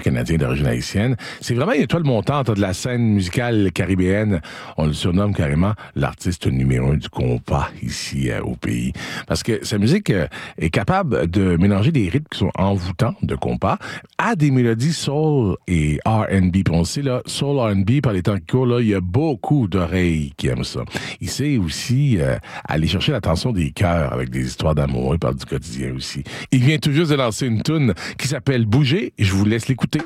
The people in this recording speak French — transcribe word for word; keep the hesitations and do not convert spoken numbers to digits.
canadien d'origine haïtienne. C'est vraiment une étoile montante de la scène musicale caribéenne. On le surnomme carrément l'artiste numéro un du compas ici euh, au pays. Parce que sa musique euh, est capable de mélanger des rythmes qui sont envoûtants de compas à des mélodies soul et R and B. Puis on sait, là, soul R and B, par les temps qui courent, là, il y a beaucoup d'oreilles qui aiment ça. Il sait aussi euh, aller chercher l'attention des cœurs avec des histoires d'amour. Il parle du quotidien aussi. Il vient tout juste de lancer une toune qui s'appelle Bouger. Je vous laisse l'écouter.